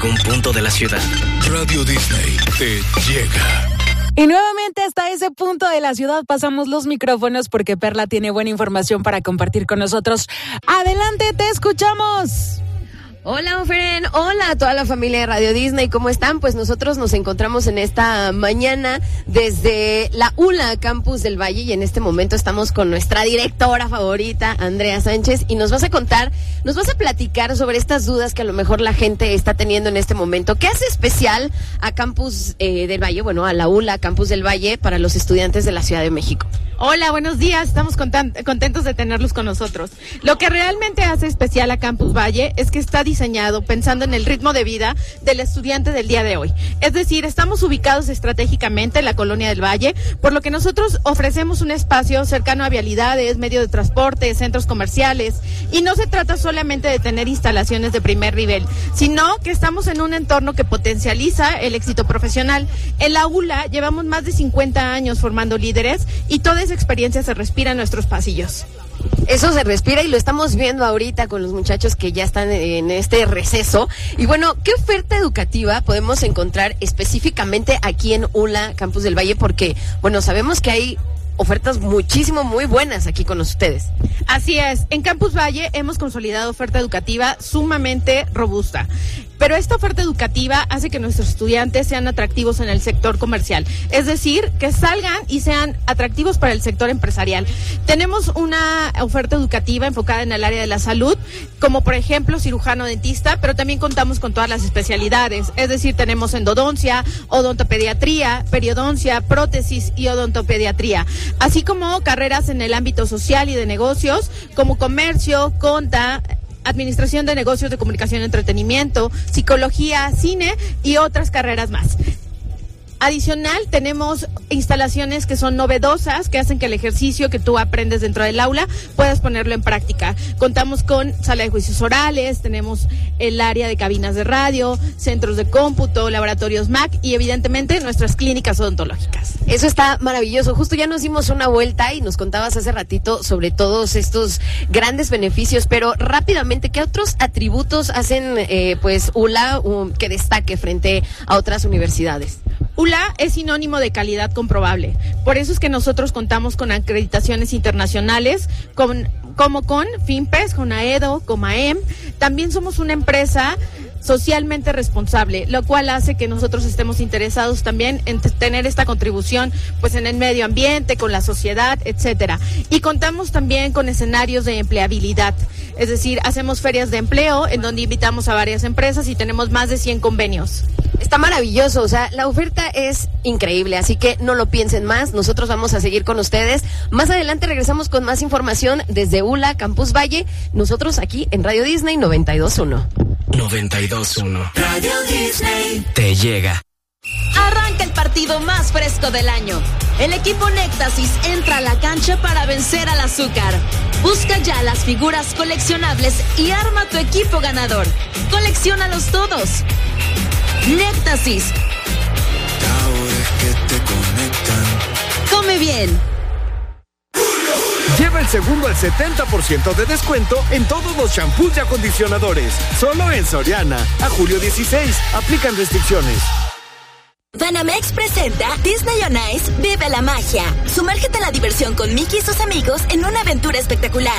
algún punto de la ciudad, Radio Disney te llega. Y nuevamente hasta ese punto de la ciudad pasamos los micrófonos porque Perla tiene buena información para compartir con nosotros. Adelante, te escuchamos. Hola, Oferen. Hola a toda la familia de Radio Disney. ¿Cómo están? Pues nosotros nos encontramos en esta mañana desde la ULA Campus del Valle y en este momento estamos con nuestra directora favorita, Andrea Sánchez, y nos vas a platicar sobre estas dudas que a lo mejor la gente está teniendo en este momento. ¿Qué hace especial a Campus del Valle, bueno, a la ULA Campus del Valle para los estudiantes de la Ciudad de México? Hola, buenos días. Estamos contentos de tenerlos con nosotros. Lo que realmente hace especial a Campus Valle es que está diseñado pensando en el ritmo de vida del estudiante del día de hoy. Es decir, estamos ubicados estratégicamente en la Colonia del Valle, por lo que nosotros ofrecemos un espacio cercano a vialidades, medios de transporte, centros comerciales, y no se trata solamente de tener instalaciones de primer nivel, sino que estamos en un entorno que potencializa el éxito profesional. En la ULA llevamos más de 50 años formando líderes y toda esa experiencia se respira en nuestros pasillos. Eso se respira y lo estamos viendo ahorita con los muchachos que ya están en este receso. Y bueno, ¿qué oferta educativa podemos encontrar específicamente aquí en ULA Campus del Valle? Porque, bueno, sabemos que hay ofertas muchísimo, muy buenas aquí con ustedes. Así es, en Campus Valle hemos consolidado oferta educativa sumamente robusta. Pero esta oferta educativa hace que nuestros estudiantes sean atractivos en el sector comercial, es decir, que salgan y sean atractivos para el sector empresarial. Tenemos una oferta educativa enfocada en el área de la salud, como por ejemplo cirujano dentista, pero también contamos con todas las especialidades, es decir, tenemos endodoncia, odontopediatría, periodoncia, prótesis y odontopediatría, así como carreras en el ámbito social y de negocios, como comercio, conta, administración de negocios de comunicación y entretenimiento, psicología, cine y otras carreras más. Adicional, tenemos instalaciones que son novedosas, que hacen que el ejercicio que tú aprendes dentro del aula puedas ponerlo en práctica. Contamos con sala de juicios orales, tenemos el área de cabinas de radio, centros de cómputo, laboratorios MAC y evidentemente nuestras clínicas odontológicas. Eso está maravilloso. Justo ya nos dimos una vuelta y nos contabas hace ratito sobre todos estos grandes beneficios, pero rápidamente, ¿qué otros atributos hacen pues ULA que destaque frente a otras universidades? ULA es sinónimo de calidad comprobable. Por eso es que nosotros contamos con acreditaciones internacionales como con FIMPES, con AEDO, COMAEM. También somos una empresa socialmente responsable, lo cual hace que nosotros estemos interesados también en tener esta contribución pues en el medio ambiente, con la sociedad, etcétera. Y contamos también con escenarios de empleabilidad, es decir, hacemos ferias de empleo en donde invitamos a varias empresas y tenemos más de 100 convenios. Está maravilloso, o sea, la oferta es increíble, así que no lo piensen más, nosotros vamos a seguir con ustedes. Más adelante regresamos con más información desde ULA Campus Valle, nosotros aquí en Radio Disney 92.1. 92.1. Radio Disney te llega. Arranca el partido más fresco del año. El equipo Néctasis entra a la cancha para vencer al azúcar. Busca ya las figuras coleccionables y arma tu equipo ganador. Colecciónalos todos. Néctasis. Come bien. Lleva el segundo al 70% de descuento en todos los shampoos y acondicionadores. Solo en Soriana. A julio 16. Aplican restricciones. Banamex presenta Disney on Ice Vive la Magia. Sumérgete a la diversión con Mickey y sus amigos en una aventura espectacular.